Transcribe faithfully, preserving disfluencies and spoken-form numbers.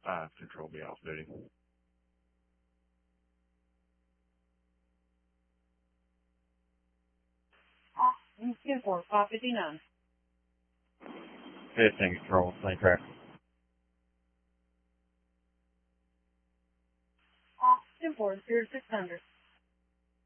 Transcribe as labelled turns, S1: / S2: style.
S1: five, control be off duty.
S2: ten four, five fifty-nine.
S1: fifteen, control, same track.
S2: ten four, zero six hundred.